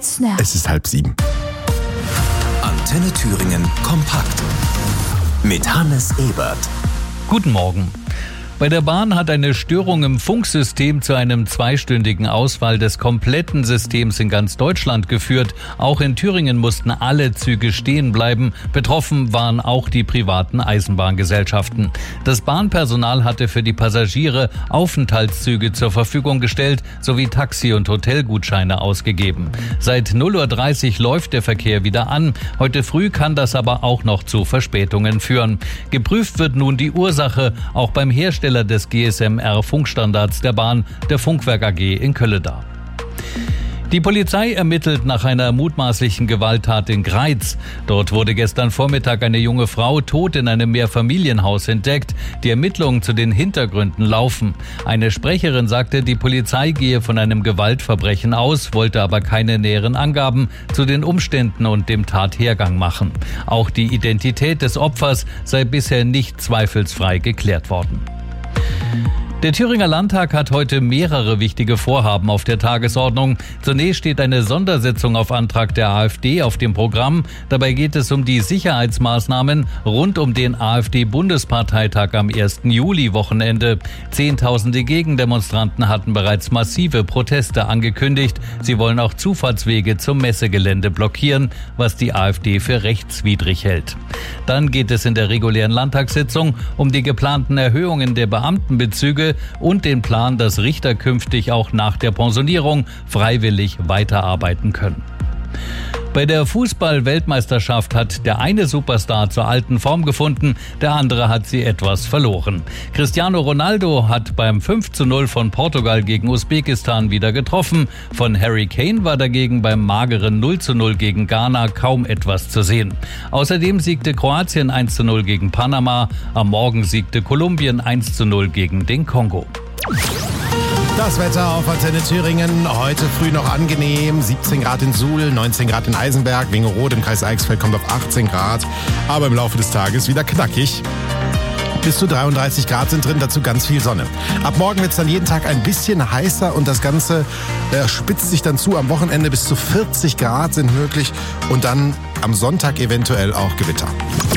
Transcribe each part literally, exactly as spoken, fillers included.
Jetzt now. Es ist halb sieben. Antenne Thüringen kompakt mit Hannes Ebert. Guten Morgen. Bei der Bahn hat eine Störung im Funksystem zu einem zweistündigen Ausfall des kompletten Systems in ganz Deutschland geführt. Auch in Thüringen mussten alle Züge stehen bleiben. Betroffen waren auch die privaten Eisenbahngesellschaften. Das Bahnpersonal hatte für die Passagiere Aufenthaltszüge zur Verfügung gestellt sowie Taxi- und Hotelgutscheine ausgegeben. Seit null Uhr dreißig läuft der Verkehr wieder an. Heute früh kann das aber auch noch zu Verspätungen führen. Geprüft wird nun die Ursache, auch beim Hersteller des G S M R-Funkstandards der Bahn, der Funkwerk A G in Kölleda. Die Polizei ermittelt nach einer mutmaßlichen Gewalttat in Greiz. Dort wurde gestern Vormittag eine junge Frau tot in einem Mehrfamilienhaus entdeckt. Die Ermittlungen zu den Hintergründen laufen. Eine Sprecherin sagte, die Polizei gehe von einem Gewaltverbrechen aus, wollte aber keine näheren Angaben zu den Umständen und dem Tathergang machen. Auch die Identität des Opfers sei bisher nicht zweifelsfrei geklärt worden. Der Thüringer Landtag hat heute mehrere wichtige Vorhaben auf der Tagesordnung. Zunächst steht eine Sondersitzung auf Antrag der AfD auf dem Programm. Dabei geht es um die Sicherheitsmaßnahmen rund um den AfD-Bundesparteitag am ersten Juli-Wochenende. Zehntausende Gegendemonstranten hatten bereits massive Proteste angekündigt. Sie wollen auch Zufahrtswege zum Messegelände blockieren, was die AfD für rechtswidrig hält. Dann geht es in der regulären Landtagssitzung um die geplanten Erhöhungen der Beamtenbezüge und den Plan, dass Richter künftig auch nach der Pensionierung freiwillig weiterarbeiten können. Bei der Fußball-Weltmeisterschaft hat der eine Superstar zur alten Form gefunden, der andere hat sie etwas verloren. Cristiano Ronaldo hat beim fünf zu null von Portugal gegen Usbekistan wieder getroffen. Von Harry Kane war dagegen beim mageren null zu null gegen Ghana kaum etwas zu sehen. Außerdem siegte Kroatien eins zu null gegen Panama. Am Morgen siegte Kolumbien eins zu null gegen den Kongo. Das Wetter auf Antenne Thüringen, heute früh noch angenehm, siebzehn Grad in Suhl, neunzehn Grad in Eisenberg, Wingerode im Kreis Eichsfeld kommt auf achtzehn Grad, aber im Laufe des Tages wieder knackig. Bis zu dreiunddreißig Grad sind drin, dazu ganz viel Sonne. Ab morgen wird es dann jeden Tag ein bisschen heißer und das Ganze äh, spitzt sich dann zu. Am Wochenende bis zu vierzig Grad sind möglich und dann am Sonntag eventuell auch Gewitter.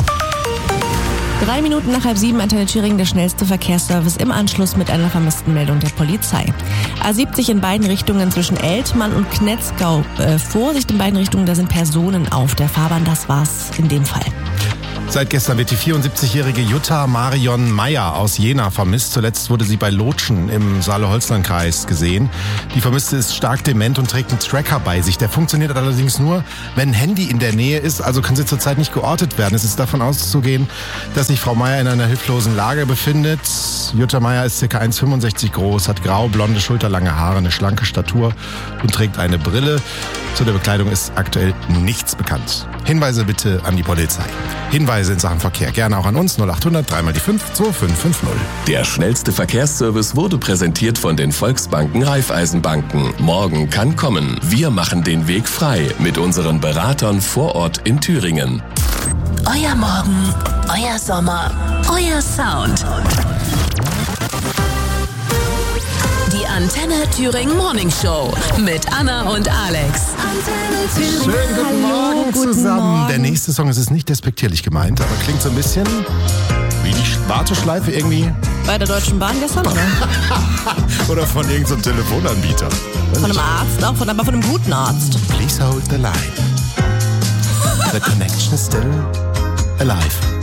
Drei Minuten nach halb sieben, Antenne Thüringen, der schnellste Verkehrsservice im Anschluss mit einer Vermisstenmeldung der Polizei. A siebzig in beiden Richtungen zwischen Eltmann und Knetzgau. Äh, Vorsicht in beiden Richtungen, da sind Personen auf der Fahrbahn, das war's in dem Fall. Seit gestern wird die vierundsiebzigjährige Jutta Marion Meyer aus Jena vermisst. Zuletzt wurde sie bei Lotschen im Saale-Holzland-Kreis gesehen. Die Vermisste ist stark dement und trägt einen Tracker bei sich. Der funktioniert allerdings nur, wenn ein Handy in der Nähe ist, also kann sie zurzeit nicht geortet werden. Es ist davon auszugehen, dass sich Frau Meyer in einer hilflosen Lage befindet. Jutta Meyer ist ca. eins Komma fünfundsechzig groß, hat grau, blonde, schulterlange Haare, eine schlanke Statur und trägt eine Brille. Zu der Bekleidung ist aktuell nichts bekannt. Hinweise bitte an die Polizei. Hinweise in Sachen Verkehr gerne auch an uns null achthundert drei mal die fünf zwei fünf fünf null. Der schnellste Verkehrsservice wurde präsentiert von den Volksbanken Raiffeisenbanken. Morgen kann kommen. Wir machen den Weg frei mit unseren Beratern vor Ort in Thüringen. Euer Morgen, euer Sommer, euer Sound. Die Antenne Thüringen Morning Show mit Anna und Alex. Antenne Thüringen. Schönen guten Hallo, Morgen guten zusammen. Morgen. Der nächste Song ist es nicht despektierlich gemeint, aber klingt so ein bisschen wie die Warteschleife irgendwie. Bei der Deutschen Bahn gestern, oder? Oder von irgendeinem Telefonanbieter. Von einem Arzt auch, von, aber von einem guten Arzt. Please hold the line. The connection is still alive.